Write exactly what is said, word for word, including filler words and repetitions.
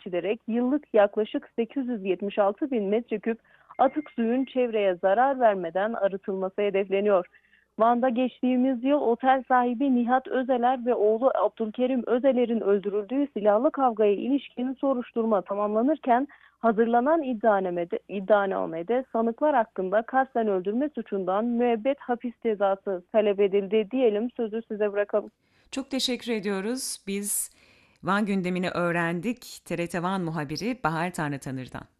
geçilerek yıllık yaklaşık sekiz yüz yetmiş altı bin metreküp atık suyun çevreye zarar vermeden arıtılması hedefleniyor. Van'da geçtiğimiz yıl otel sahibi Nihat Özeler ve oğlu Abdülkerim Özeler'in öldürüldüğü silahlı kavgaya ilişkin soruşturma tamamlanırken hazırlanan iddianamede, iddianamede sanıklar hakkında kasten öldürme suçundan müebbet hapis cezası talep edildi diyelim, sözü size bırakalım. Çok teşekkür ediyoruz. Biz Van gündemini öğrendik. T R T Van muhabiri Bahar Tanrıtanır'dan.